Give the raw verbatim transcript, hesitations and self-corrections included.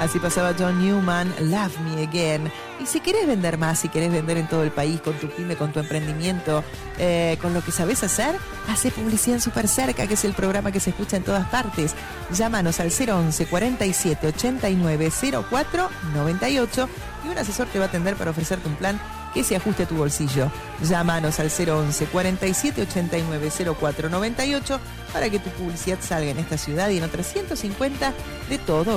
Así pasaba John Newman, Love Me Again. Y si querés vender más, si querés vender en todo el país, con tu pyme, con tu emprendimiento, eh, con lo que sabés hacer, hace publicidad en Super Cerca, que es el programa que se escucha en todas partes. Llámanos al cero once, cuarenta y siete, ochenta y nueve, cero cuatro, noventa y ocho y un asesor te va a atender para ofrecerte un plan que se ajuste a tu bolsillo. Llámanos al cero once, cuarenta y siete, ochenta y nueve, cero cuatro, noventa y ocho para que tu publicidad salga en esta ciudad y en otras ciento cincuenta de todo